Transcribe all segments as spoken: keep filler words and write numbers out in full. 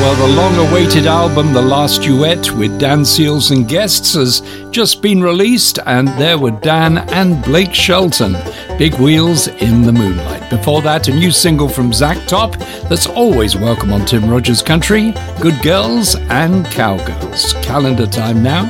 Well, the long-awaited album, The Last Duet, with Dan Seals and guests, has just been released, and there were Dan and Blake Shelton, Big Wheels in the Moonlight. Before that, a new single from Zach Top that's always welcome on Tim Rogers Country, Good Girls and Cowgirls. Calendar time now.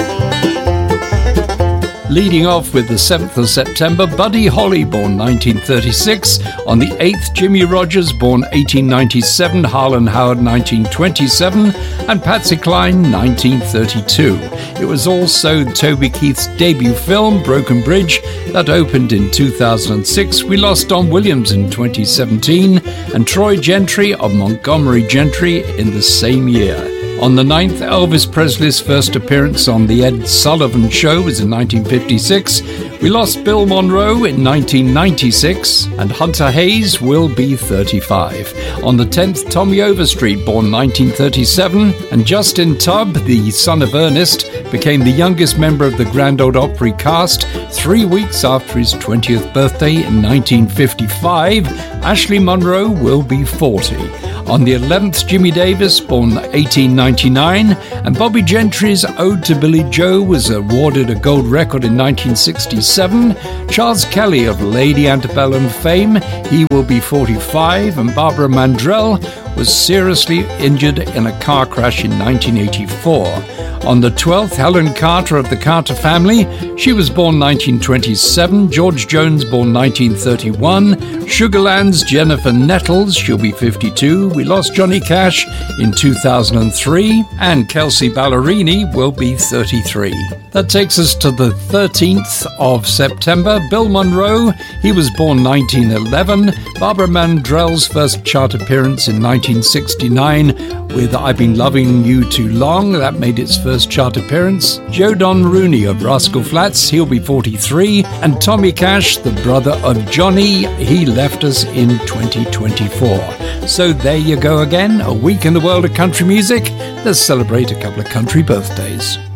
Leading off with the seventh of September, Buddy Holly, born nineteen thirty-six. On the eighth, Jimmy Rogers, born eighteen ninety-seven. Harlan Howard, nineteen twenty-seven. And Patsy Cline, nineteen thirty-two. It was also Toby Keith's debut film, Broken Bridge, that opened in two thousand six. We lost Don Williams in twenty seventeen and Troy Gentry of Montgomery Gentry in the same year. On the ninth, Elvis Presley's first appearance on The Ed Sullivan Show was in nineteen fifty-six. We lost Bill Monroe in nineteen ninety-six, and Hunter Hayes will be thirty-five. On the tenth, Tommy Overstreet, born nineteen thirty-seven, and Justin Tubb, the son of Ernest, became the youngest member of the Grand Ole Opry cast three weeks after his twentieth birthday in nineteen fifty-five. Ashley Monroe will be forty. On the eleventh, Jimmy Davis, born eighteen ninety-nine, and Bobby Gentry's Ode to Billy Joe was awarded a gold record in nineteen sixty-seven. Charles Kelly of Lady Antebellum fame, he will be forty-five, and Barbara Mandrell was seriously injured in a car crash in nineteen eighty-four. On the twelfth, Helen Carter of the Carter family. She was born nineteen twenty-seven. George Jones, born nineteen thirty-one. Sugarland's Jennifer Nettles, she'll be fifty-two. We lost Johnny Cash in two thousand three. And Kelsey Ballerini will be thirty-three. That takes us to the thirteenth of September. Bill Monroe, he was born nineteen eleven. Barbara Mandrell's first chart appearance in nineteen sixty-nine with I've Been Loving You Too Long. That made its first chart appearance. Joe Don Rooney of Rascal Flatts, he'll be forty-three. And Tommy Cash, the brother of Johnny, he left us in twenty twenty-four. So there you go again, a week in the world of country music. Let's celebrate a couple of country birthdays.